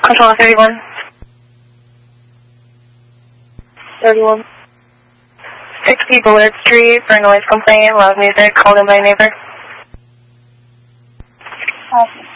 Control 31. 31. 60 Bullard Street for noise complaint, loud music, called in by neighbor. Copy.